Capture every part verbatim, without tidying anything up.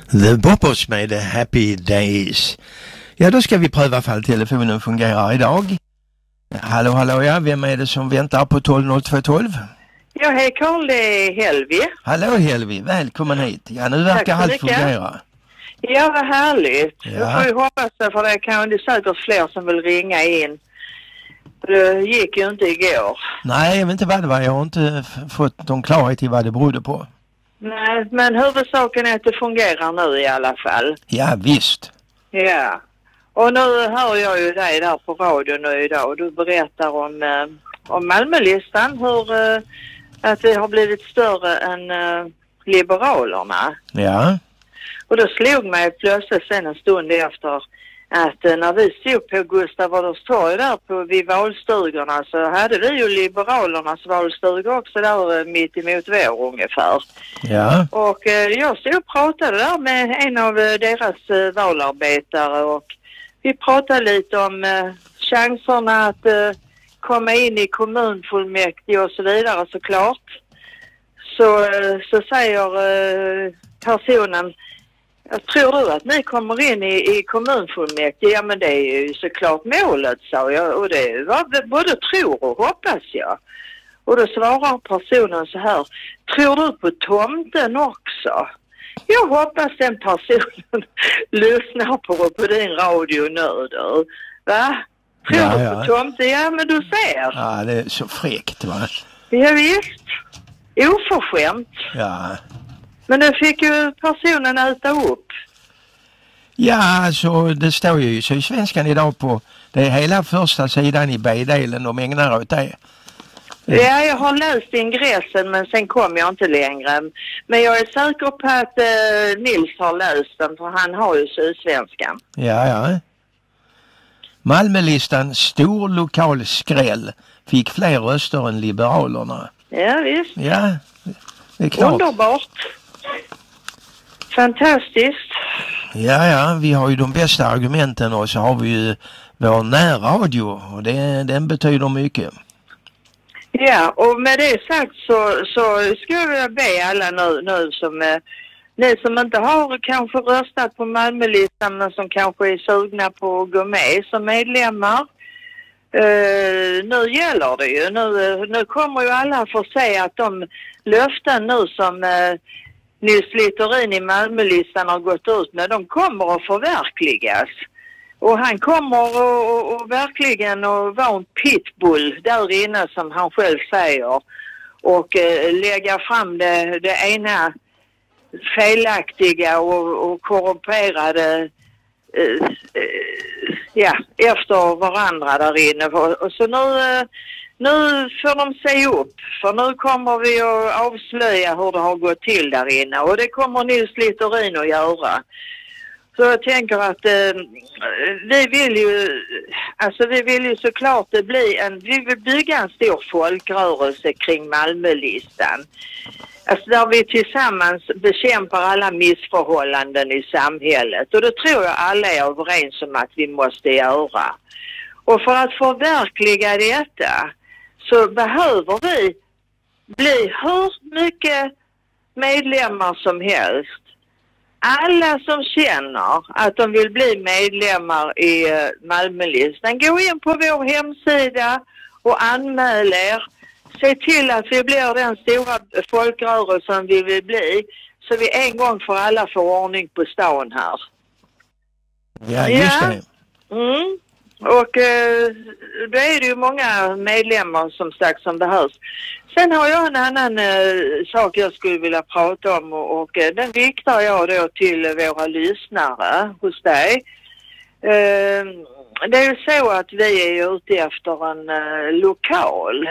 The Boppers med The Happy Days. Ja, då ska vi pröva fall telefonen fungerar idag. Hallå, hallå, ja. Vem är det som väntar på tolv noll två tolv? Ja, hej Carl, det är Helvi. Hallå Helvi, välkommen hit. Ja, nu verkar allt fungera. Ja, vad härligt. Ja. Jag får ju hoppas det, för det kan det säkert fler som vill ringa in. Det gick ju inte igår. Nej, jag vet inte vad det var. Jag har inte f- fått någon klarhet i vad det berodde på. Nej, men huvudsaken är att det fungerar nu i alla fall. Ja, visst. Ja. Och nu hör jag ju dig där på radion nu idag och du berättar om, eh, om Malmölistan, hur eh, att det har blivit större än eh, Liberalerna. Ja. Och då slog mig plötsligt sen en stund efter att eh, när vi stod på Gustav Adolfs torg där på, vid valstugorna, så hade vi ju Liberalernas valstugor också där eh, mitt emot vår ungefär. Ja. Och eh, jag stod och pratade där med en av eh, deras eh, valarbetare och vi pratade lite om eh, chanserna att eh, komma in i kommunfullmäktige och så vidare såklart. Så, eh, så säger eh, personen, jag tror du att ni kommer in i, i kommunfullmäktige? Ja, men det är ju såklart målet, sa jag. Och det var både tror och hoppas jag. Och då svarar personen så här, tror du på tomten också? Jag hoppas den personen lyssnar på, på din radio nu då. Va? Tror Ja, du ja. på tomten? Ja, men du ser. Ja, det är så fräckt, va? Ja, visst. Oförskämt. Ja. Men det fick ju personen äta upp. Ja, alltså det står ju i Sydsvenskan idag på det är hela första sidan i B-delen de ägnar åt det. Ja, jag har läst ingressen men sen kom jag inte längre. Men jag är säker på att eh, Nils har läst den, för han har ju Sydsvenskan. Ja, ja. Malmölistan stor lokal skräll fick fler röster än Liberalerna. Ja, visst. Ja, det är klart. Underbart. Fantastiskt. Ja, ja, vi har ju de bästa argumenten och så har vi ju vår närradio och det, den betyder mycket. Ja, och med det sagt så, så skulle jag vilja be alla nu, nu som eh, ni som inte har kanske röstat på Malmölistan men som kanske är sugna på att gå med som medlemmar. Uh, nu gäller det ju. Nu, nu kommer ju alla få se att de löften nu som uh, Nils Littorin i Malmölistan har gått ut med, de kommer att förverkligas. Och han kommer att verkligen att vara en pitbull där inne som han själv säger. Och uh, lägga fram det, det ena felaktiga och, och korrumperade uh, uh, ja, efter varandra där inne. Och så nu, nu får de se upp. För nu kommer vi att avslöja hur det har gått till där inne. Och det kommer Nils Littorin att göra. Så jag tänker att eh, vi vill ju, alltså vi vill ju såklart det bli en, vi vill bygga en stor folkrörelse kring Malmölistan. Alltså där vi tillsammans bekämpar alla missförhållanden i samhället. Och det tror jag alla är överens om att vi måste göra. Och för att förverkliga detta så behöver vi bli hur mycket medlemmar som helst. Alla som känner att de vill bli medlemmar i Malmölistan, gå in på vår hemsida och anmäl er. Se till att vi blir den stora folkrörelsen vi vill bli, så vi en gång för alla får ordning på stan här. Ja, just det. Ja. Mm. Och eh, då är det ju många medlemmar som sagt som behövs. Sen har jag en annan eh, sak jag skulle vilja prata om och, och eh, den riktar jag då till våra lyssnare hos dig. Eh, det är ju så att vi är ute efter en eh, lokal.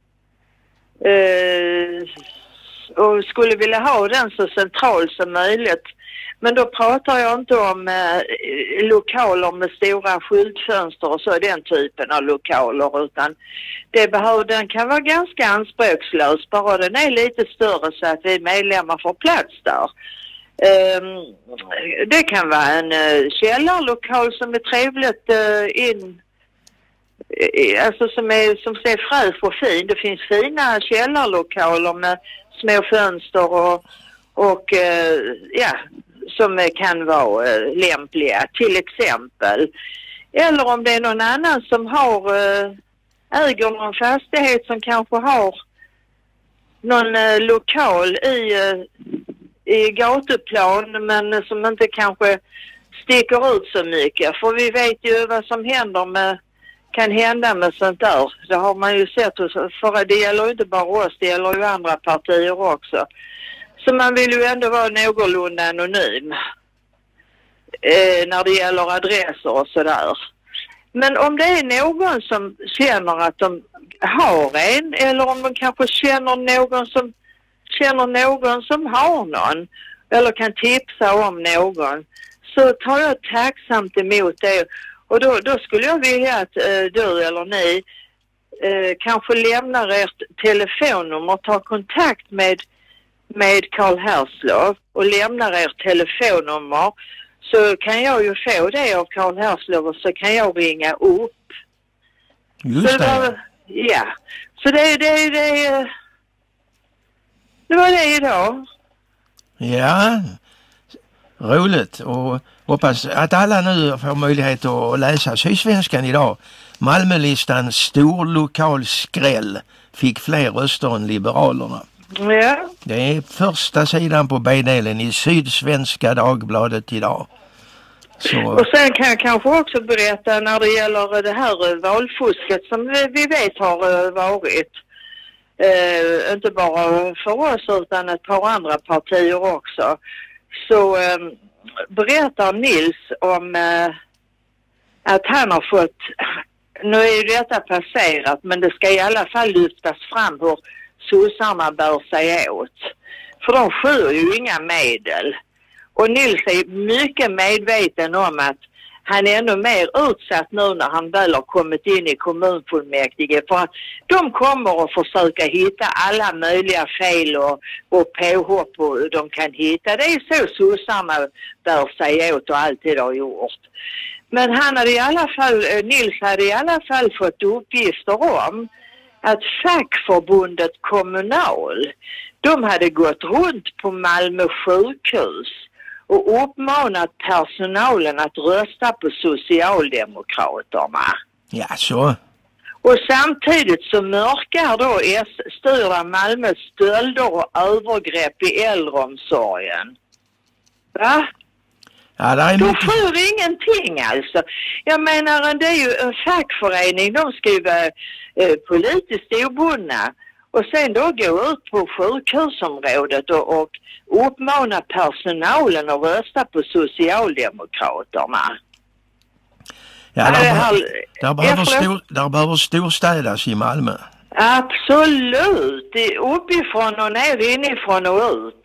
Eh, och skulle vilja ha den så central som möjligt. Men då pratar jag inte om eh, lokaler med stora skyltfönster och så, den typen av lokaler, utan det behöver, den kan vara ganska anspråkslös, bara den är lite större så att vi medlemmar får plats där. Eh, det kan vara en eh, källarlokal som är trevligt eh, in, eh, alltså som, är, som ser fräsch och fin. Det finns fina källarlokaler med små fönster och, och eh, ja, som kan vara eh, lämpliga, till exempel. Eller om det är någon annan som har eh, äger någon fastighet som kanske har någon eh, lokal i, eh, i gatuplan men som inte kanske sticker ut så mycket. För vi vet ju vad som händer med, kan hända med sånt där. Det har man ju sett, för det gäller ju inte bara oss, det gäller ju andra partier också. Så man vill ju ändå vara någorlunda anonym eh, när det gäller adresser och sådär. Men om det är någon som känner att de har en, eller om de kanske känner någon som känner någon som har någon, eller kan tipsa om någon, så tar jag tacksamt emot det. Och då, då skulle jag vilja att eh, du eller ni eh, kanske lämnar ert telefonnummer, tar kontakt med med Karl Herslov och lämnar ert telefonnummer, så kan jag ju få det av Karl Herslov och så kan jag ringa upp. Just så det. Var, ja, så det, det, det, det var det idag. Ja, roligt, och hoppas att alla nu får möjlighet att läsa Sydsvenskan idag. Malmölistan stor lokal skräll fick fler röster än Liberalerna. Ja. Det är första sidan på B-delen i Sydsvenska Dagbladet idag. Så. Och sen kan jag kanske också berätta när det gäller det här valfusket som vi, vi vet har varit. Eh, inte bara för oss utan ett par andra partier också. Så eh, berättar Nils om eh, att han har fått, nu är ju detta passerat men det ska i alla fall lyftas fram hur sossarna bär sig åt. För de skyr ju inga medel. Och Nils är mycket medveten om att han är ännu mer utsatt nu när han väl har kommit in i kommunfullmäktige. För att de kommer att försöka hitta alla möjliga fel och, och påhopp och de kan hitta. Det är så sossarna bär sig åt och alltid har gjort. Men han hade i alla fall, Nils hade i alla fall fått uppgifter om att fackförbundet Kommunal, de hade gått runt på Malmö sjukhus och uppmanat personalen att rösta på Socialdemokraterna. Ja, så. Och samtidigt så mörkar då S-styrda Malmö stölder och övergrepp i äldreomsorgen. Va? Ja, det är de mycket... får ingenting alltså. Jag menar, det är ju en fackförening, de ska ju vara eh, politiskt obundna. Och sen då gå ut på sjukhusområdet och, och uppmana personalen att rösta på Socialdemokraterna. Ja, där, Nej, be- här, där, behöver efter... stor, där behöver storstädas i Malmö. Absolut. Det är uppifrån och ner, inifrån och ut.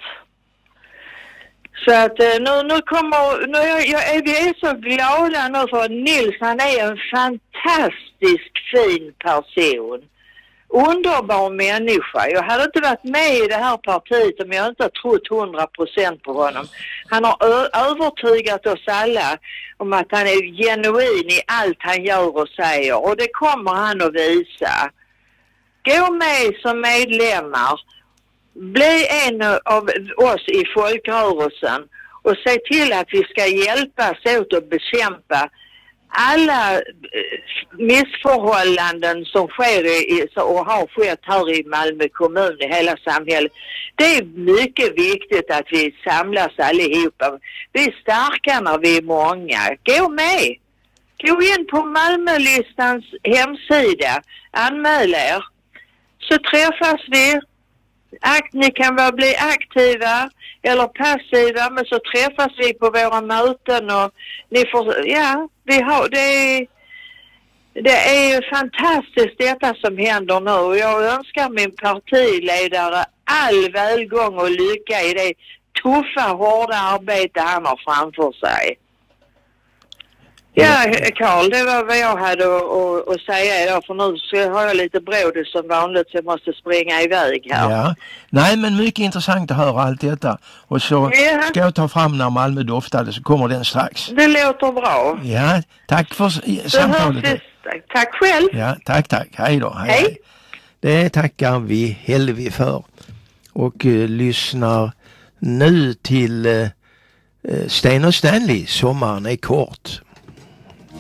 Så att nu, nu kommer, nu jag, jag, vi är så glada nu för att Nils, han är en fantastisk fin person. Underbar människa. Jag hade inte varit med i det här partiet om jag inte trott hundra procent på honom. Han har ö- övertygat oss alla om att han är genuin i allt han gör och säger. Och det kommer han att visa. Gå med som medlemmar. Bli en av oss i folkrörelsen och se till att vi ska hjälpas åt att bekämpa alla missförhållanden som sker i, och har skett här i Malmö kommun, i hela samhället. Det är mycket viktigt att vi samlas allihopa. Vi är starka när vi är många. Gå med! Gå in på Malmölistans hemsida, anmäl er, så träffas vi. Akt, ni kan väl bli aktiva eller passiva, men så träffas vi på våra möten och ni får, ja, vi har, det är, det är fantastiskt detta som händer nu och jag önskar min partiledare all välgång och lycka i det tuffa, hårda arbete han har framför sig. Ja, Karl, det var vad jag hade att, att, att säga idag, för nu så har jag lite bråd som vanligt så jag måste springa iväg här. Ja, nej men mycket intressant att höra allt detta. Och så ja. ska jag ta fram när Malmö doftade så kommer den strax. Det låter bra. Ja, tack för samtalet. Tack själv. Ja, tack, tack. Hej då. Hej. Hej. Det tackar vi Helvi för. Och uh, lyssnar nu till uh, Sten och Stanley, sommaren är kort.